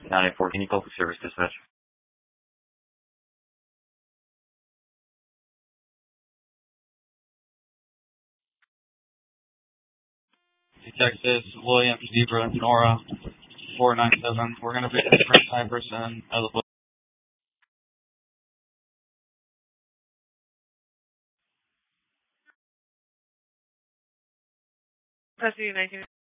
984, can you call for service dispatch? Texas, Williams, Zebra, Nora, 497. We're going to be the first time person out of the Custody 19.